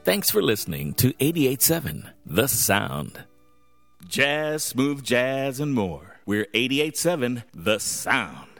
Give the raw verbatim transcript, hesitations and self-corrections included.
Thanks for listening to eighty-eight point seven The Sound. Jazz, smooth jazz, and more. We're eighty-eight point seven The Sound.